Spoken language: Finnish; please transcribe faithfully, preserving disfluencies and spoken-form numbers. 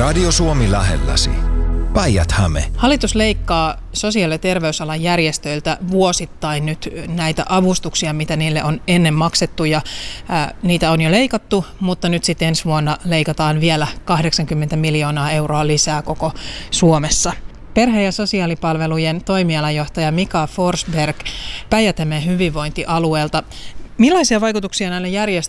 Radio Suomi lähelläsi. Päijät-Häme. Hallitus leikkaa sosiaali- ja terveysalan järjestöiltä vuosittain nyt näitä avustuksia, mitä niille on ennen maksettu. Ja, ää, niitä on jo leikattu, mutta nyt sitten ensi vuonna leikataan vielä kahdeksankymmentä miljoonaa euroa lisää koko Suomessa. Perhe- ja sosiaalipalvelujen toimialajohtaja Mika Forsberg Päijät-Hämeen hyvinvointialueelta. Millaisia vaikutuksia näillä järjestöillä